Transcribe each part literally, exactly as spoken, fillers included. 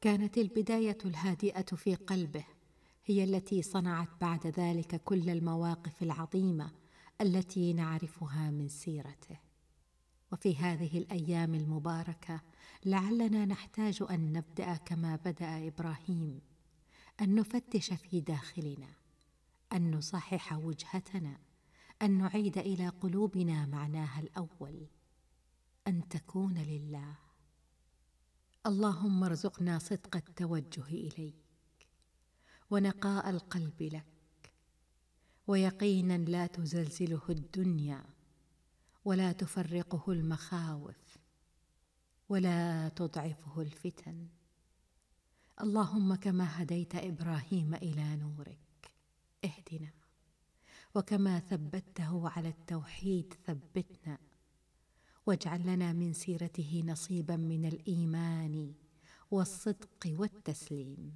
كانت البداية الهادئة في قلبه هي التي صنعت بعد ذلك كل المواقف العظيمة التي نعرفها من سيرته. وفي هذه الأيام المباركة لعلنا نحتاج أن نبدأ كما بدأ إبراهيم، أن نفتش في داخلنا، أن نصحح وجهتنا، أن نعيد إلى قلوبنا معناها الأول، أن تكون لله. اللهم ارزقنا صدق التوجه إليك، ونقاء القلب لك، ويقينا لا تزلزله الدنيا، ولا تفرقه المخاوف، ولا تضعفه الفتن. اللهم كما هديت إبراهيم إلى نورك اهدنا، وكما ثبته على التوحيد ثبتنا، واجعل لنا من سيرته نصيبا من الإيمان والصدق والتسليم.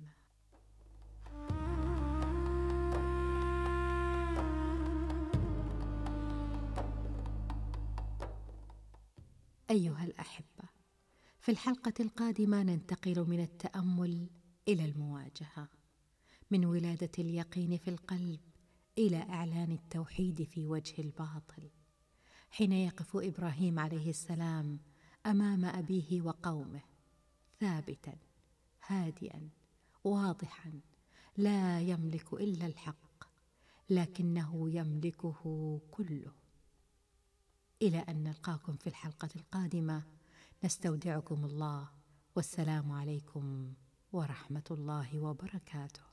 أيها الأحبة، في الحلقة القادمة ننتقل من التأمل إلى المواجهة، من ولادة اليقين في القلب إلى إعلان التوحيد في وجه الباطل، حين يقف إبراهيم عليه السلام أمام أبيه وقومه ثابتا هادئا واضحا، لا يملك إلا الحق، لكنه يملكه كله. إلى أن نلقاكم في الحلقة القادمة، نستودعكم الله، والسلام عليكم ورحمة الله وبركاته.